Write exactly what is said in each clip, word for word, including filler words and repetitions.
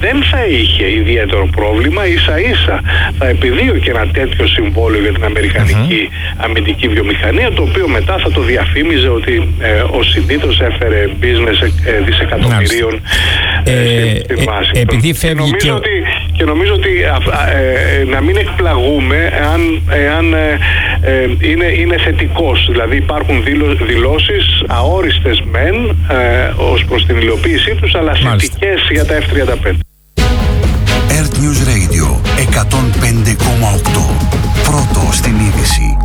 δεν θα είχε ιδιαίτερο πρόβλημα, ίσα ίσα θα επιδίωκε ένα τέτοιο συμβόλαιο για την αμερικανική mm-hmm. αμυντική βιομηχανία, το οποίο μετά θα το διαφήμιζε ότι ε, ο συνήθως έφερε business ε, δισεκατομμυρίων ε, ε, στην βάση. Ε, επειδή φεύγει και νομίζω και... ότι, και νομίζω ότι ε, ε, να μην εκπλαγούμε εάν, εάν ε, ε, είναι, είναι θετικός. Δηλαδή υπάρχουν δηλώσεις αόριστες μεν ε, ως προς την υλοποίησή τους, αλλά θετικές για τα εφ τριάντα πέντε. Earth News Radio εκατόν πέντε κόμμα οκτώ. Πρώτο στην είδηση.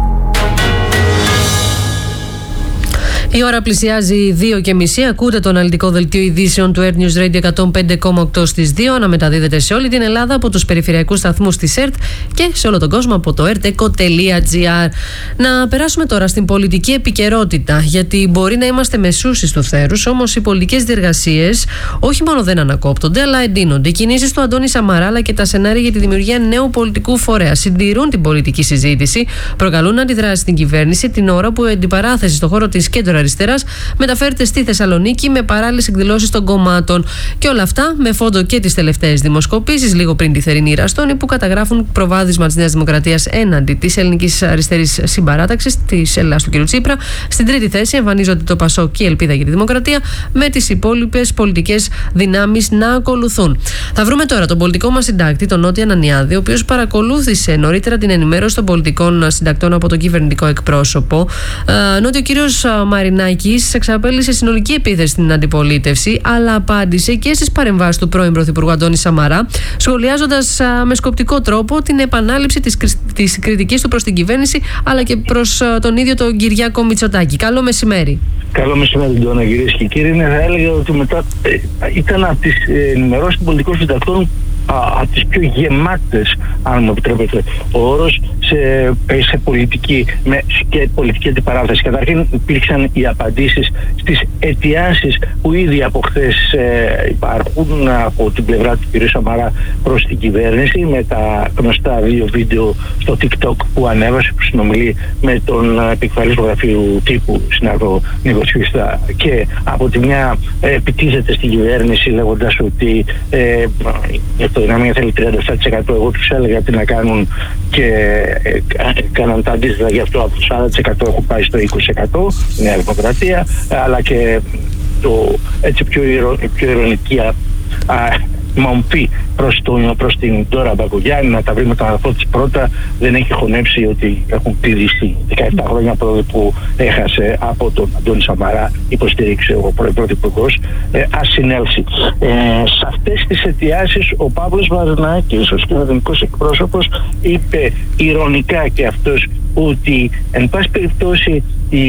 Η ώρα πλησιάζει δύο και μισή. Ακούτε το αναλυτικό δελτίο ειδήσεων του Earth News Radio εκατόν πέντε κόμμα οκτώ στις δύο. Αναμεταδίδεται σε όλη την Ελλάδα από τους περιφερειακούς σταθμούς της ΕΡΤ και σε όλο τον κόσμο από το ερτεκο τελεία τζι άρ. Να περάσουμε τώρα στην πολιτική επικαιρότητα, γιατί μπορεί να είμαστε μεσούσης του θέρους, όμως οι πολιτικές διεργασίες όχι μόνο δεν ανακόπτονται, αλλά εντείνονται. Οι κινήσεις του Αντώνη Σαμαρά αλλά και τα σενάρια για τη δημιουργία νέου πολιτικού φορέα συντηρούν την πολιτική συζήτηση, προκαλούν αντιδράσεις στην κυβέρνηση την ώρα που η αντιπαράθεση στον χώρο της κέντρο αριστεράς μεταφέρεται στη Θεσσαλονίκη με παράλληλες εκδηλώσεις των κομμάτων. Και όλα αυτά με φόντο και τις τελευταίες δημοσκοπήσεις, λίγο πριν τη θερινή Ραστόνη, που καταγράφουν προβάδισμα της Νέας Δημοκρατίας έναντι της ελληνικής αριστερής συμπαράταξης, της Ελλάδας του κ. Τσίπρα. Στην τρίτη θέση εμφανίζονται το ΠΑΣΟΚ και η Ελπίδα για τη Δημοκρατία, με τις υπόλοιπες πολιτικές δυνάμεις να ακολουθούν. Θα βρούμε τώρα τον πολιτικό μας συντάκτη, τον Νότι Ανανιάδη, ο οποίος παρακολούθησε νωρίτερα την ενημέρωση των πολιτικών συντακτών από τον κυβερνητικό εκπρόσωπο. Νότι, ο κύριος Μαρινάκης εξαπέλυσε συνολική επίθεση στην αντιπολίτευση, αλλά απάντησε και στις παρεμβάσεις του πρώην Πρωθυπουργού Αντώνη Σαμαρά, σχολιάζοντας α, με σκοπτικό τρόπο την επανάληψη της, της κριτικής του προς την κυβέρνηση, αλλά και προς α, τον ίδιο τον Κυριάκο Μητσοτάκη. Καλό μεσημέρι. Καλό μεσημέρι, Ντόνα, κυρίες και κύριοι. Ναι, θα έλεγα ότι μετά ε, ήταν από τις ενημερώσεις των πολιτικών συντακτών από τις πιο γεμάτες, αν μου επιτρέπετε ο όρος, σε, σε πολιτική με, και πολιτική αντιπαράθεση. Καταρχήν υπήρξαν οι απαντήσεις στις αιτιάσεις που ήδη από χθες ε, υπάρχουν από την πλευρά του κ. Σαμαρά προς την κυβέρνηση, με τα γνωστά δύο βίντεο στο TikTok που ανέβασε, που συνομιλεί με τον επικεφαλής του γραφείου τύπου συνάδελφο Νίκο Τσίπρα, και από τη μια ε, επιτίθεται στην κυβέρνηση λέγοντας ότι ε, το δυναμία θέλει τριάντα επτά τοις εκατό. Εγώ τους έλεγα τι να κάνουν και ε, κάναν τα αντίθετα, γι' αυτό από το σαράντα τοις εκατό έχω πάει στο είκοσι τοις εκατό η Νέα Δημοκρατία, αλλά και το έτσι πιο, ηρο, πιο ειρωνική α, μομφή προς, τον, προς την Ντόρα Μπακογιάννη, να τα βρει με τον αδελφό της πρώτα. Δεν έχει χωνέψει ότι έχουν πηδήσει δεκαεπτά χρόνια πρώτα που έχασε από τον Αντώνη Σαμαρά, υποστήριξε ο πρώην Πρωθυπουργός, ε, ας συνέλθει. Ε, σε αυτές τις αιτιάσεις ο Παύλος Μαρινάκης, ο κυβερνητικός εκπρόσωπος, είπε ειρωνικά και αυτός ότι εν πάση περιπτώσει οι,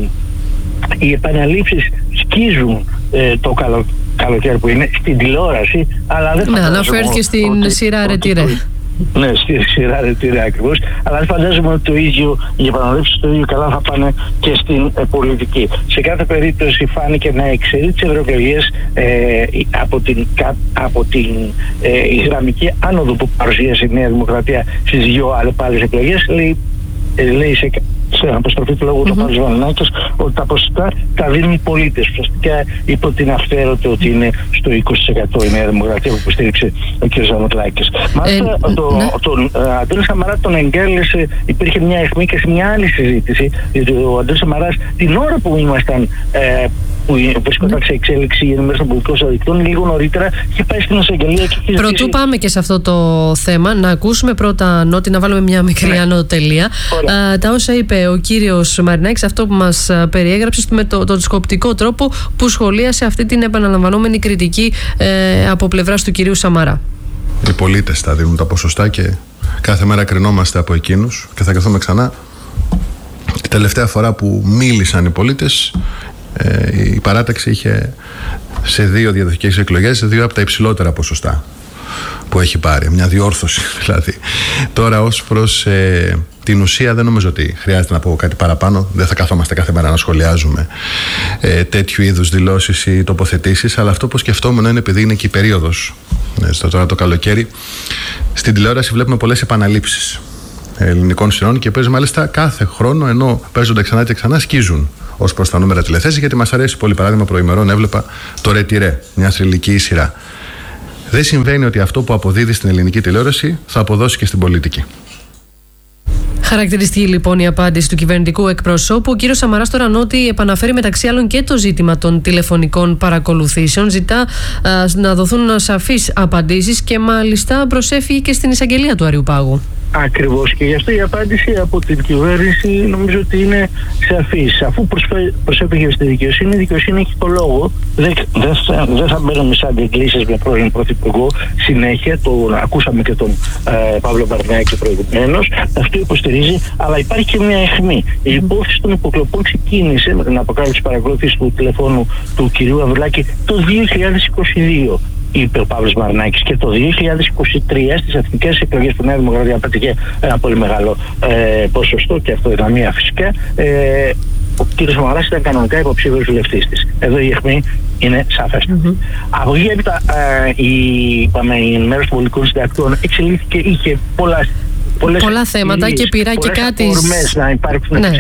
οι επαναλήψεις σκίζουν ε, το καλό καλοκαίρι που είναι στην τηλεόραση, αλλά δεν ναι, αναφέρθηκε στην ότι, σειρά Ρετυρέ. Ναι, στη σειρά Ρετυρέ ακριβώς, αλλά δεν φαντάζομαι ότι το ίδιο, οι επαναλήψεις το ίδιο καλά θα πάνε και στην ε, πολιτική. Σε κάθε περίπτωση φάνηκε να εξαιρεί τις ευρωεκλογές ε, από την, από την ε, Ισλαμική άνοδο που παρουσίασε η Νέα Δημοκρατία στις δύο άλλες εκλογές. Λέει, ε, λέει σε σε αποστροφή του λόγου mm-hmm. του Παύλου Μαρινάκης ότι τα ποσοστά τα δίνουν οι πολίτες. Ουσιαστικά είπε ότι είναι αυθαίρετο ότι είναι στο είκοσι τοις εκατό η Νέα Δημοκρατία που υποστήριξε ο κ. Ζανωτλάκης. Μάλιστα ε, το, ναι. τον uh, Αντώνη Σαμαρά τον εγκάλεσε, υπήρχε μια αιχμή και σε μια άλλη συζήτηση, γιατί ο Αντώνης Σαμαράς την ώρα που ήμασταν ε, που βρισκόταν σε εξέλιξη η ενημέρωση των πολιτικών συντακτών, λίγο νωρίτερα είχε πάει στην εισαγγελία και είχε. Πρωτού πάμε και σε αυτό το θέμα, να ακούσουμε πρώτα, Νότι, να βάλουμε μια μικρή ναι. ανωτελεία. Uh, τα όσα είπε ο κύριος Μαρινάκης, αυτό που μας περιέγραψε με τον το σκοπτικό τρόπο που σχολίασε αυτή την επαναλαμβανόμενη κριτική ε, από πλευράς του κυρίου Σαμαρά. Οι πολίτες θα δίνουν τα ποσοστά και κάθε μέρα κρινόμαστε από εκείνους και θα καθόμαι ξανά. Η τελευταία φορά που μίλησαν οι πολίτες, ε, η παράταξη είχε σε δύο διαδοχικές εκλογές δύο από τα υψηλότερα ποσοστά που έχει πάρει, μια διόρθωση δηλαδή. Τώρα ως προς ε, την ουσία δεν νομίζω ότι χρειάζεται να πω κάτι παραπάνω. Δεν θα καθόμαστε κάθε μέρα να σχολιάζουμε ε, τέτοιου είδους δηλώσεις ή τοποθετήσεις, αλλά αυτό που σκεφτόμουν είναι, επειδή είναι και η περίοδος ε, στο τώρα το καλοκαίρι, στην τηλεόραση βλέπουμε πολλές επαναλήψεις ελληνικών σειρών και παίζει μάλιστα κάθε χρόνο, ενώ παίζονται ξανά και ξανά, σκίζουν ως προς τα νούμερα τηλεθέσεις, γιατί μας αρέσει πολύ. Παράδειγμα, προημερών έβλεπα το Ρετυρέ, μια θρυλική σειρά. δεν συμβαίνει ότι αυτό που αποδίδει στην ελληνική τηλεόραση θα αποδώσει και στην πολιτική. Χαρακτηριστική λοιπόν η απάντηση του κυβερνητικού εκπροσώπου. Ο κύριος Σαμαράς τώρα νότι επαναφέρει μεταξύ άλλων και το ζήτημα των τηλεφωνικών παρακολουθήσεων. Ζητά α, να δοθούν σαφείς απαντήσεις και μάλιστα προσέφυγε και στην εισαγγελία του Αριουπάγου. Ακριβώς, και γι' αυτό η απάντηση από την κυβέρνηση νομίζω ότι είναι σαφής. Αφού προσέφυγε στη δικαιοσύνη, η δικαιοσύνη έχει το λόγο. Δεν, δεν, θα, δεν θα μπαίνουμε σε αντιγκλήσεις με πρώην Πρωθυπουργό συνέχεια. Το ακούσαμε και τον ε, Παύλο Βαρνάκη προηγουμένως. Αυτό υποστηρίζει, αλλά υπάρχει και μια αιχμή. Η υπόθεση των υποκλοπών ξεκίνησε με την αποκάλυψη παρακολούθηση του τηλεφώνου του κυρίου Ανδρουλάκη το δύο χιλιάδες είκοσι δύο. Είπε ο Παύλος Βαρνάκης, και το δύο χιλιάδες είκοσι τρία στις εθνικές εκλογές που η Νέα Δημοκρατία πέτυχε ένα πολύ μεγάλο ε, ποσοστό και αυτοδυναμία φυσικά, ε, ο κ. Σαμαράς ήταν κανονικά υποψήφιος βουλευτής της. Εδώ η αιχμή είναι σαφέστερη. Mm-hmm. Από εκεί έπειτα ε, η, η ενημέρωση των πολιτικών συντακτών εξελίχθηκε, είχε πολλά Πολλές πολλά θέματα και πήρα και κάτι. Να υπάρξουν ναι.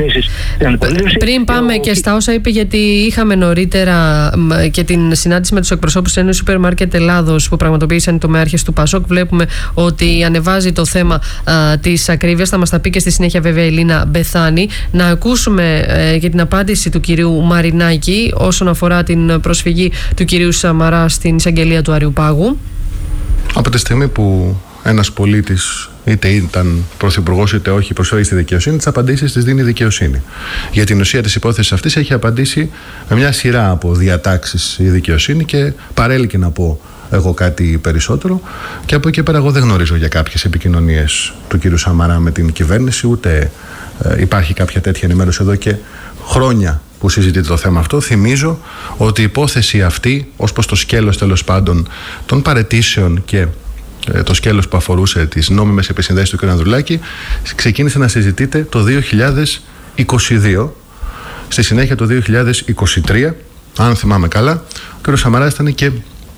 Πριν πάμε και, και στα όσα είπε, γιατί είχαμε νωρίτερα και την συνάντηση με τους εκπροσώπους της Ένωσης Σούπερ Μάρκετ Ελλάδος που πραγματοποίησαν οι τομέαρχες του Πασόκ. Βλέπουμε ότι ανεβάζει το θέμα α, της ακρίβειας. Θα μας τα πει και στη συνέχεια βέβαια η Λίνα Μπεθάνη. Να ακούσουμε ε, και την απάντηση του κυρίου Μαρινάκη όσον αφορά την προσφυγή του κυρίου Σαμαρά στην εισαγγελία του Αριουπάγου. Από τη στιγμή που ένας πολίτης, είτε ήταν πρωθυπουργός είτε όχι, προσφέρει στη δικαιοσύνη, τις απαντήσεις τις δίνει η δικαιοσύνη. Για την ουσία της υπόθεσης αυτής έχει απαντήσει με μια σειρά από διατάξεις η δικαιοσύνη και παρέλκει να πω εγώ κάτι περισσότερο. Και από εκεί πέρα εγώ δεν γνωρίζω για κάποιες επικοινωνίες του κ. Σαμαρά με την κυβέρνηση, ούτε ε, υπάρχει κάποια τέτοια ενημέρωση εδώ και χρόνια που συζητείται το θέμα αυτό. Θυμίζω ότι η υπόθεση αυτή, ως προς το σκέλος τέλος πάντων των παραιτήσεων και το σκέλος που αφορούσε τις νόμιμες επισυνδέσεις του κ. Ανδρουλάκη, ξεκίνησε να συζητείται το δύο χιλιάδες είκοσι δύο. Στη συνέχεια το δύο χιλιάδες είκοσι τρία, αν θυμάμαι καλά, ο κ. Σαμαράς ήταν και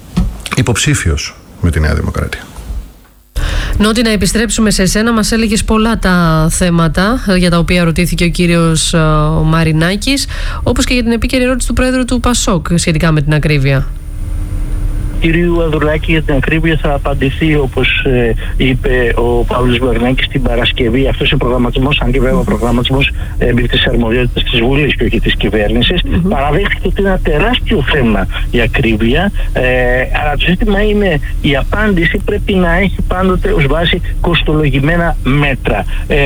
υποψήφιος με τη Νέα Δημοκρατία. Νότι, να επιστρέψουμε σε εσένα. Μας έλεγες πολλά τα θέματα για τα οποία ρωτήθηκε ο κύριος Μαρινάκης, όπως και για την επίκαιρη ερώτηση του Πρόεδρου του Πασόκ σχετικά με την ακρίβεια. Κυρίου Ανδρουλάκη, για την ακρίβεια θα απαντηθεί, όπως ε, είπε ο Παύλος Βαρνάκης, την Παρασκευή. Αυτός είναι προγραμματισμός, αν και βέβαια ο προγραμματισμός εμπίπτει στις αρμοδιότητες της Βουλής και όχι της κυβέρνησης. Mm-hmm. Παραδέχτηκε ότι είναι ένα τεράστιο θέμα η ακρίβεια, ε, αλλά το ζήτημα είναι η απάντηση πρέπει να έχει πάντοτε ως βάση κοστολογημένα μέτρα. Ε,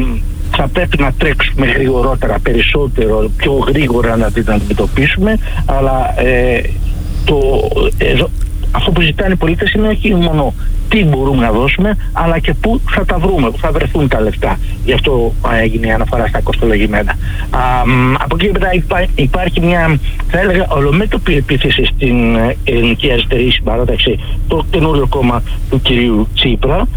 θα πρέπει να τρέξουμε γρηγορότερα, περισσότερο, πιο γρήγορα να την αντιμετωπίσουμε, αλλά ε, το, εδώ, αυτό που ζητάνε οι πολίτες είναι όχι μόνο τι μπορούμε να δώσουμε, αλλά και πού θα τα βρούμε, πού θα βρεθούν τα λεφτά. Γι' αυτό έγινε η αναφορά στα κοστολογημένα. Α, από εκεί μετά υπά, υπάρχει μια, θα έλεγα, ολομέτωπη επίθεση στην ελληνική αριστερή συμπαράταξη, το καινούριο κόμμα του κυρίου Τσίπρα,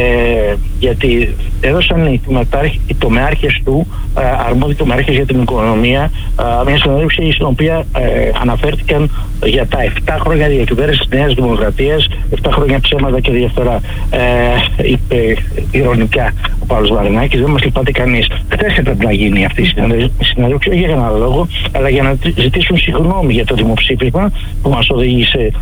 ε, γιατί έδωσαν οι, οι τομεάρχες του, ε, αρμόδιοι τομεάρχες για την οικονομία, ε, μια συνέντευξη στην οποία ε, αναφέρθηκαν για τα επτά χρόνια διακυβέρνησης της Νέας Δημοκρατίας, επτά χρόνια ψέματα και διαφθορά. Ε, είπε ειρωνικά ο Παύλος Βαρνάκης, δεν μας λυπάται κανείς. Χθες έπρεπε να γίνει αυτή η συνέντευξη, όχι για κανένα λόγο, αλλά για να ζητήσουν συγγνώμη για το δημοψήφισμα που μας οδήγησε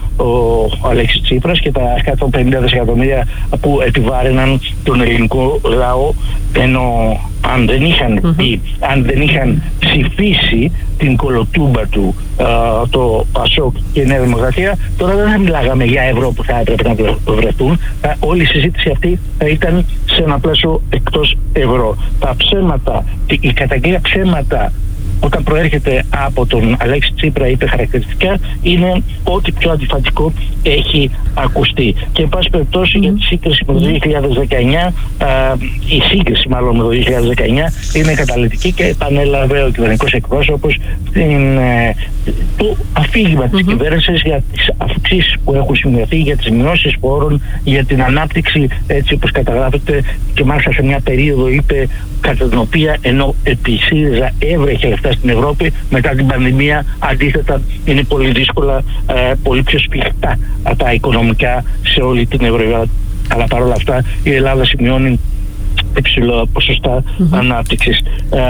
ο Αλέξης Τσίπρας και τα εκατόν πενήντα δισεκατομμύρια που επιβάρυναν τον ελληνικό λαό, ενώ αν δεν είχαν, mm-hmm. πει, αν δεν είχαν ψηφίσει την κολοτούμπα του uh, το Πασόκ και η Νέα Δημοκρατία, τώρα δεν θα μιλάγαμε για ευρώ που θα έπρεπε να βρεθούν. Uh, όλη η συζήτηση αυτή θα ήταν σε ένα πλαίσιο εκτός ευρώ. Τα ψέματα, η καταγγελία ψέματα όταν προέρχεται από τον Αλέξη Τσίπρα, είπε χαρακτηριστικά, είναι ό,τι πιο αντιφατικό έχει ακουστεί. Και εν πάση περιπτώσει mm. για τη σύγκριση με το δύο χιλιάδες δεκαεννιά, α, η σύγκριση μάλλον με το δύο χιλιάδες δεκαεννιά είναι καταλυτική και επανέλαβε ο κυβερνητικός εκπρόσωπος την, ε, το αφήγημα mm-hmm. της κυβέρνησης για τις αυξήσεις που έχουν σημειωθεί, για τις μειώσεις φόρων, για την ανάπτυξη έτσι όπως καταγράφεται, και μάλιστα σε μια περίοδο είπε κατά την οποία ενώ επί ΣΥΡΙΖΑ έβρεχε λεφτά στην Ευρώπη, μετά την πανδημία αντίθετα είναι πολύ δύσκολα, ε, πολύ πιο σφιχτά τα οικονομικά σε όλη την Ευρώπη. Αλλά παρόλα αυτά η Ελλάδα σημειώνει υψηλό ποσοστά mm-hmm. ανάπτυξης. Ε,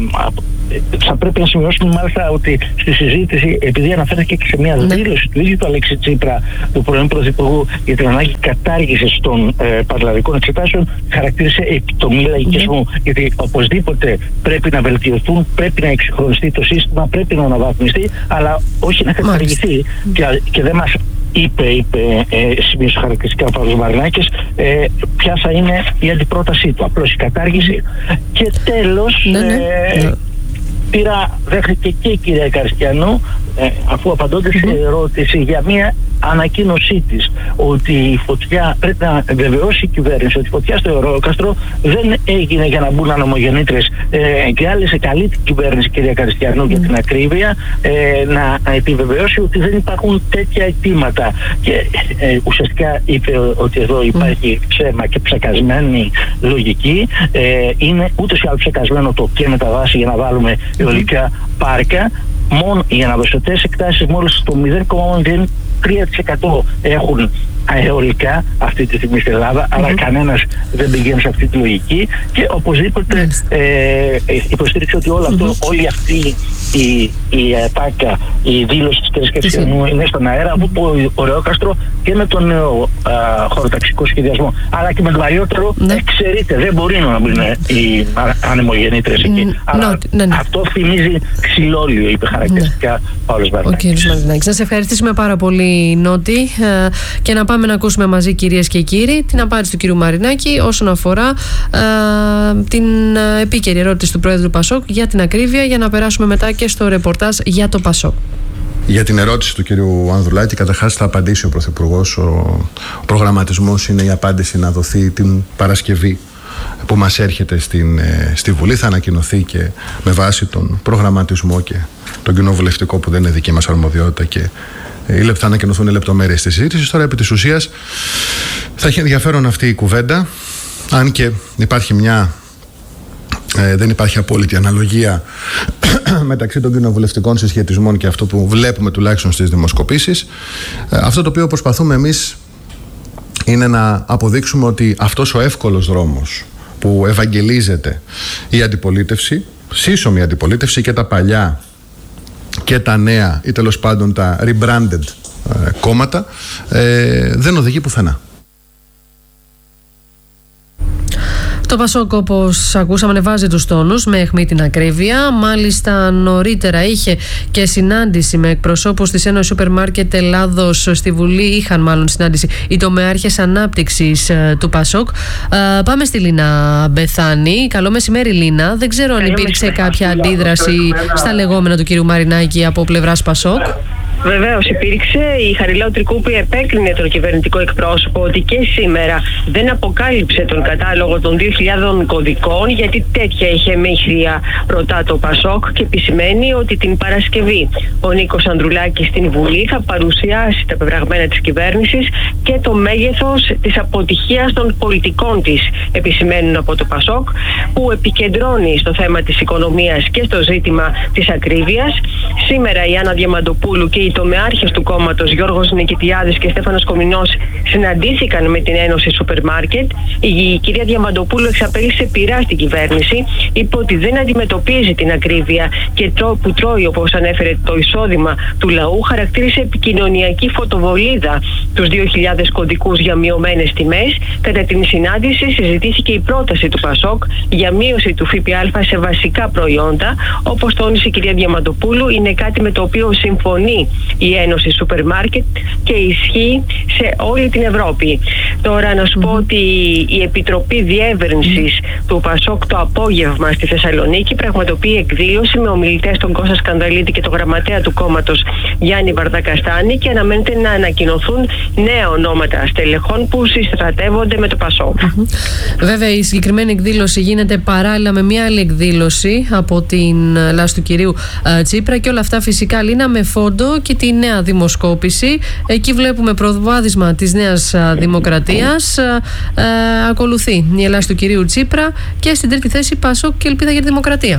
θα πρέπει να σημειώσουμε μάλιστα ότι στη συζήτηση, επειδή αναφέρθηκε και σε μια δήλωση του ίδιου του Αλέξη Τσίπρα, του πρώην Πρωθυπουργού, για την ανάγκη κατάργησης των ε, πανελλαδικών εξετάσεων, χαρακτήρισε επιτομή λαϊκισμού. Mm-hmm. Γιατί οπωσδήποτε πρέπει να βελτιωθούν, πρέπει να εξυγχρονιστεί το σύστημα, πρέπει να αναβαθμιστεί, αλλά όχι να καταργηθεί. Mm-hmm. Και, και δεν μας είπε, είπε ε, σημείωσε χαρακτηριστικά ο Παύλος Μαρινάκης, ε, ποια θα είναι η αντιπρότασή του. Απλώς η κατάργηση. Και τέλος, ναι, ναι. Ε, ναι. πήρα, δέχτηκε και η κυρία Εκαριστιανού, ε, αφού απαντώντας mm-hmm. σε ερώτηση για μια ανακοίνωσή της ότι η φωτιά, πρέπει να βεβαιώσει η κυβέρνηση ότι η φωτιά στο Ευρωκάστρο δεν έγινε για να μπουν ανομογεννήτρες, ε, και άλλησε καλή την κυβέρνηση, κυρία Καριστιανού, mm. για την ακρίβεια, ε, να επιβεβαιώσει ότι δεν υπάρχουν τέτοια αιτήματα. Και ε, ουσιαστικά είπε ότι εδώ υπάρχει ψέμα και ψεκασμένη λογική. Ε, είναι ούτως ή άλλως ψεκασμένο το και μεταβάσει για να βάλουμε αιωλικά πάρκα. Μόνο οι αναδοσιωτές εκτάσεις μόλις στο μηδέν κόμμα τρία τοις εκατό έχουν αεολικά αυτή τη στιγμή στην Ελλάδα, mm-hmm. αλλά κανένας δεν πηγαίνει σε αυτή τη λογική και οπωσδήποτε mm-hmm. ε, υποστήριξε ότι όλο αυτό, mm-hmm. όλη αυτή η, η ατάκα, η δήλωση της κυρίας Κερσιανού είναι στον αέρα από το Ωρεόκαστρο και με τον νέο α, χωροταξικό σχεδιασμό, αλλά και με τον παλιότερο mm-hmm. εξαιρείται, δεν μπορεί να μπουν οι ανεμογεννήτρες εκεί. Mm-hmm. Αλλά no, no, no. αυτό θυμίζει ξυλόλιο, είπε χαρακτηριστικά mm-hmm. Παύλος Μαρινάκης. Okay, να σε ευχαριστήσουμε πάρα πολύ, Νότι, και να πάμε να ακούσουμε μαζί, κυρίες και κύριοι, την απάντηση του κυρίου Μαρινάκη όσον αφορά ε, την επίκαιρη ερώτηση του Πρόεδρου Πασόκ για την ακρίβεια, για να περάσουμε μετά και στο ρεπορτάζ για το Πασόκ. Για την ερώτηση του κυρίου Ανδρουλάκη, καταρχάς θα απαντήσει ο Πρωθυπουργός. Ο, ο προγραμματισμός είναι η απάντηση να δοθεί την Παρασκευή που μας έρχεται στην, στη Βουλή. Θα ανακοινωθεί και με βάση τον προγραμματισμό και τον κοινοβουλευτικό, που δεν είναι δική μας αρμοδιότητα, και θα ανακοινωθούν οι λεπτομέρειες της συζήτησης. Τώρα, επί της ουσίας, θα έχει ενδιαφέρον αυτή η κουβέντα, αν και υπάρχει μια ε, δεν υπάρχει απόλυτη αναλογία μεταξύ των κοινοβουλευτικών συσχετισμών και αυτό που βλέπουμε τουλάχιστον στις δημοσκοπήσεις. Ε, αυτό το οποίο προσπαθούμε εμείς είναι να αποδείξουμε ότι αυτός ο εύκολος δρόμος που ευαγγελίζεται η αντιπολίτευση, σύσσωμη αντιπολίτευση, και τα παλιά και τα νέα ή τέλος πάντων τα rebranded ε, κόμματα, ε, δεν οδηγεί πουθενά. Το Πασόκ, όπως ακούσαμε, ανεβάζει τους τόνους με αιχμή την ακρίβεια. Μάλιστα, νωρίτερα είχε και συνάντηση με εκπροσώπους της Ένωσης Σούπερ Μάρκετ Ελλάδος στη Βουλή. Είχαν μάλλον συνάντηση οι τομεάρχες ανάπτυξης ε, του Πασόκ. Ε, πάμε στη Λίνα Μπεθάνη. Καλό μεσημέρι, Λίνα. Δεν ξέρω αν υπήρξε κάποια αντίδραση στα λεγόμενα του κυρίου Μαρινάκη από πλευράς Πασόκ. Βεβαίως υπήρξε. Η Χαριλάου Τρικούπη επέκρινε τον κυβερνητικό εκπρόσωπο ότι και σήμερα δεν αποκάλυψε τον κατάλογο των δύο χιλιάδων κωδικών, γιατί τέτοια είχε μύχθια ρωτά το Πασόκ, και επισημαίνει ότι την Παρασκευή ο Νίκος Ανδρουλάκης στην Βουλή θα παρουσιάσει τα πεπραγμένα της κυβέρνησης και το μέγεθος της αποτυχίας των πολιτικών της, επισημαίνουν από το Πασόκ, που επικεντρώνει στο θέμα της οικονομίας και στο ζήτημα της ακρίβειας. Σήμερα η Άννα Διαμαντοπούλου και οι τομεάρχες του κόμματος Γιώργος Νικητιάδης και Στέφανος Κομινός συναντήθηκαν με την Ένωση Σούπερ Μάρκετ. Η κυρία Διαμαντοπούλου εξαπέλυσε πειρά στην κυβέρνηση, είπε ότι δεν αντιμετωπίζει την ακρίβεια και τρό, που τρώει, όπως ανέφερε, το εισόδημα του λαού. Χαρακτήρισε επικοινωνιακή φωτοβολίδα τους δύο χιλιάδες κωδικούς για μειωμένες τιμές. Κατά την συνάντηση συζητήθηκε η πρόταση του Πασόκ για μείωση του ΦΠΑ σε βασικά προϊόντα. Όπως τόνισε η κυρία Διαμαντοπούλου, είναι κάτι με το οποίο συμφωνεί η Ένωση Σούπερ Μάρκετ και ισχύει σε όλη την Ευρώπη. Τώρα να σου mm-hmm. πω ότι η Επιτροπή Διεύρυνσης mm-hmm. του Πασόκ το απόγευμα στη Θεσσαλονίκη πραγματοποιεί εκδήλωση με ομιλητές τον Κώστα Σκανδαλίτη και το γραμματέα του κόμματος Γιάννη Βαρδακαστάνη, και αναμένεται να ανακοινωθούν νέα ονόματα στελεχών που συστρατεύονται με το Πασόκ. Mm-hmm. Βέβαια, η συγκεκριμένη εκδήλωση γίνεται παράλληλα με μια άλλη εκδήλωση από την λάσπη του κυρίου uh, Τσίπρα, και όλα αυτά φυσικά, Λίνα, με φόντο και τη νέα δημοσκόπηση. Εκεί βλέπουμε προβάδισμα της Νέας Δημοκρατίας. Ε, ε, ακολουθεί η Ελλάδα του κυρίου Τσίπρα και στην τρίτη θέση Πασόκ και Ελπίδα για τη Δημοκρατία.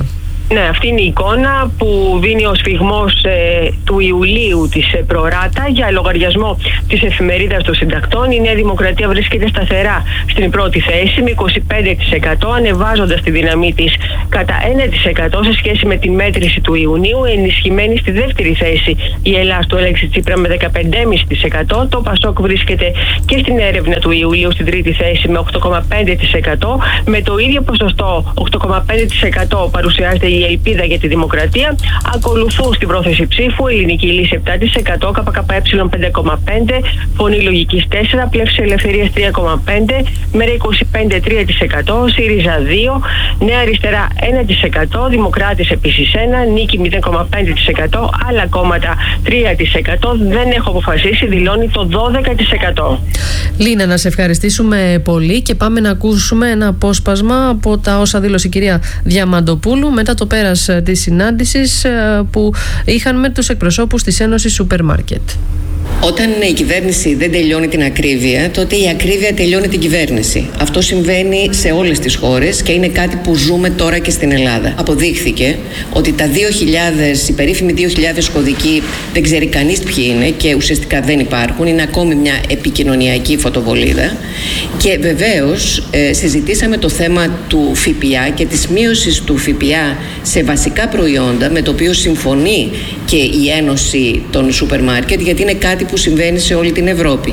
Ναι, αυτή είναι η εικόνα που δίνει ο σφιγμός ε, του Ιουλίου της ε, Προράτα για λογαριασμό της εφημερίδας των συντακτών. Η Νέα Δημοκρατία βρίσκεται σταθερά στην πρώτη θέση με είκοσι πέντε τοις εκατό, ανεβάζοντας τη δύναμή της κατά ένα τοις εκατό σε σχέση με τη μέτρηση του Ιουνίου. Ενισχυμένη στη δεύτερη θέση η Ελλάς του Αλέξη Τσίπρα με δεκαπέντε κόμμα πέντε τοις εκατό. Το Πασόκ βρίσκεται και στην έρευνα του Ιουλίου στην τρίτη θέση με οκτώ κόμμα πέντε τοις εκατό. Με το ίδιο ποσοστό οκτώ κόμμα πέντε τοις εκατό παρουσιάζεται η Ελπίδα για τη Δημοκρατία. Ακολουθούν στην πρόθεση ψήφου η Ελληνική Λύση επτά τοις εκατό, ΚΚΕ πέντε κόμμα πέντε τοις εκατό, Φωνή Λογικής τέσσερα τοις εκατό, Πλεύση Ελευθερίας τρία κόμμα πέντε τοις εκατό, Μέρα είκοσι πέντε κόμμα τρία τοις εκατό, ΣΥΡΙΖΑ δύο τοις εκατό, Νέα Αριστερά ένα τοις εκατό, Δημοκράτες επίσης ένα τοις εκατό, Νίκη μηδέν κόμμα πέντε τοις εκατό, άλλα κόμματα τρία τοις εκατό. Δεν έχω αποφασίσει, δηλώνει το δώδεκα τοις εκατό. Λίνα, να σε ευχαριστήσουμε πολύ και πάμε να ακούσουμε ένα απόσπασμα από τα όσα δήλωσε η κυρία Διαμαντοπούλου μετά το πέρας της συνάντησης που είχαν με τους εκπροσώπους της Ένωσης Σούπερ Μάρκετ. Όταν η κυβέρνηση δεν τελειώνει την ακρίβεια, τότε η ακρίβεια τελειώνει την κυβέρνηση. Αυτό συμβαίνει σε όλες τις χώρες και είναι κάτι που ζούμε τώρα και στην Ελλάδα. Αποδείχθηκε ότι τα δύο χιλιάδες, οι περίφημοι δύο χιλιάδες κωδικοί δεν ξέρει κανείς ποιοι είναι και ουσιαστικά δεν υπάρχουν. Είναι ακόμη μια επικοινωνιακή φωτοβολίδα. Και βεβαίως ε, συζητήσαμε το θέμα του ΦΠΑ και της μείωσης του ΦΠΑ σε βασικά προϊόντα, με το οποίο συμφωνεί και η Ένωση των Σούπερ Μάρκετ, γιατί είναι κάτι που συμβαίνει σε όλη την Ευρώπη.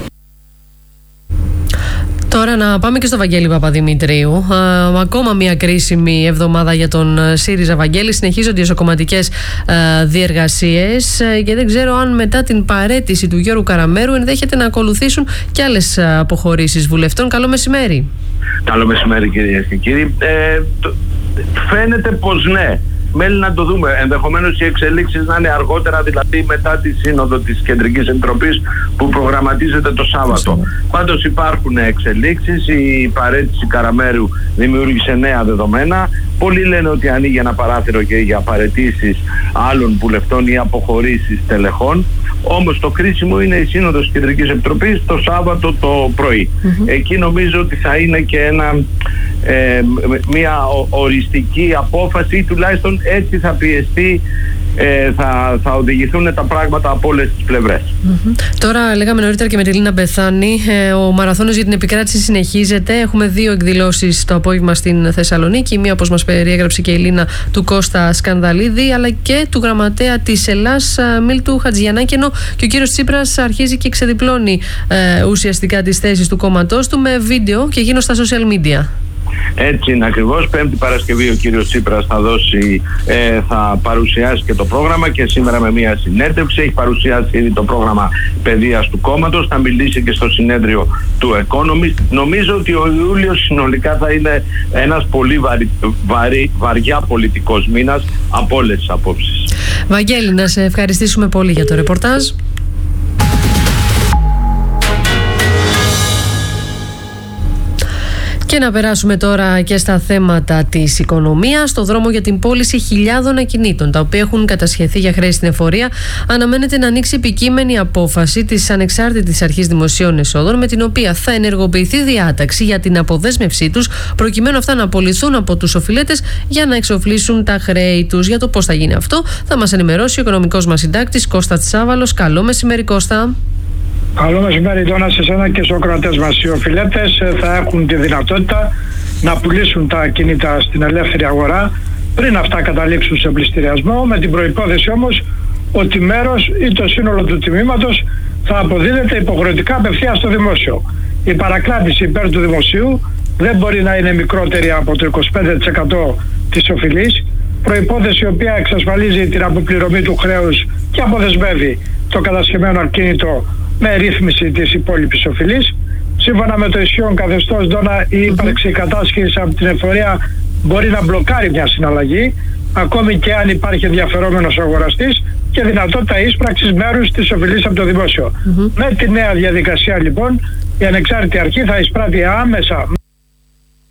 Τώρα να πάμε και στο Βαγγέλη Παπαδημητρίου. Α, ακόμα μια κρίσιμη εβδομάδα για τον ΣΥΡΙΖΑ. Βαγγέλη, συνεχίζονται οι εσωκομματικές διεργασίες και δεν ξέρω αν μετά την παραίτηση του Γιώργου Καραμέρου ενδέχεται να ακολουθήσουν και άλλες αποχωρήσεις βουλευτών. Καλό μεσημέρι. Καλό μεσημέρι, κυρίες και κύριοι. Ε, το, φαίνεται πως ναι. Μένει να το δούμε. Ενδεχομένως οι εξελίξεις να είναι αργότερα, δηλαδή μετά τη σύνοδο της Κεντρικής Επιτροπής που προγραμματίζεται το Σάββατο. Πάντως υπάρχουν εξελίξεις. Η παραίτηση Καραμέρου δημιούργησε νέα δεδομένα. Πολλοί λένε ότι ανοίγει ένα παράθυρο και για παραιτήσεις άλλων βουλευτών ή αποχωρήσεις τελεχών. Όμως το κρίσιμο είναι η σύνοδος της Κεντρικής Επιτροπής το Σάββατο το πρωί. Mm-hmm. Εκεί νομίζω ότι θα είναι και ένα, ε, μια οριστική απόφαση, τουλάχιστον έτσι θα πιεστεί, ε, θα, θα οδηγηθούν τα πράγματα από όλες τις πλευρές. Mm-hmm. Τώρα λέγαμε νωρίτερα και με τη Λίνα Μπεθάνη, ε, ο μαραθώνος για την επικράτηση συνεχίζεται. Έχουμε δύο εκδηλώσεις το απόγευμα στην Θεσσαλονίκη. Μία, όπως μας περιέγραψε και η Λίνα, του Κώστα Σκανδαλίδη, αλλά και του γραμματέα της Ελλάς Μίλτου Χατζιαννάκη, ενώ και ο κύριος Τσίπρας αρχίζει και ξεδιπλώνει ε, ουσιαστικά τις θέσεις του κόμματός του με βίντεο και γίνω στα social media. Έτσι είναι ακριβώς. Πέμπτη Παρασκευή ο κύριος Τσίπρας θα δώσει, ε, θα παρουσιάσει και το πρόγραμμα και σήμερα με μια συνέντευξη. Έχει παρουσιάσει ήδη το πρόγραμμα παιδείας του κόμματος. Θα μιλήσει και στο συνέδριο του Economist. Νομίζω ότι ο Ιούλιος συνολικά θα είναι ένας πολύ βαρύ, βαρύ, βαριά πολιτικός μήνας από όλες τις απόψεις. Βαγγέλη, να σε ευχαριστήσουμε πολύ για το ρεπορτάζ. Και να περάσουμε τώρα και στα θέματα της οικονομίας. Στο δρόμο για την πώληση χιλιάδων ακινήτων, τα οποία έχουν κατασχεθεί για χρέη στην εφορία, αναμένεται να ανοίξει επικείμενη απόφαση της Ανεξάρτητης Αρχής Δημοσίων Εσόδων, με την οποία θα ενεργοποιηθεί διάταξη για την αποδέσμευσή τους, προκειμένου αυτά να απολυθούν από τους οφειλέτες για να εξοφλήσουν τα χρέη τους. Για το πώς θα γίνει αυτό, θα μας ενημερώσει ο οικονομικός μας συντάκτης Κώστας Τσάβαλος. Καλό μεσημέρι, Κώστα. Καλό μεσημέρι, Δόνα, σε εσένα και στους κρατές μας. Οι οφειλέτες θα έχουν τη δυνατότητα να πουλήσουν τα ακίνητα στην ελεύθερη αγορά πριν αυτά καταλήξουν σε πληστηριασμό, με την προϋπόθεση όμως ότι μέρος ή το σύνολο του τιμήματος θα αποδίδεται υποχρεωτικά απευθείας στο δημόσιο. Η παρακλάδηση υπέρ του δημοσίου δεν μπορεί να είναι μικρότερη από το είκοσι πέντε τοις εκατό της οφειλής, προϋπόθεση η οποία εξασφαλίζει την αποπληρωμή του χρέους και αποδεσμεύει το κατασχεμένο ακίνητο με ρύθμιση της υπόλοιπης οφειλής. Σύμφωνα με το ισχύον καθεστώς, Δόνα, η ύπαρξη κατάσχεσης από την εφορία μπορεί να μπλοκάρει μια συναλλαγή, ακόμη και αν υπάρχει ενδιαφερόμενος αγοραστής, και δυνατότητα ίσπραξης μέρους της οφειλής από το δημόσιο. Mm-hmm. Με τη νέα διαδικασία, λοιπόν, η ανεξάρτητη αρχή θα εισπράττει άμεσα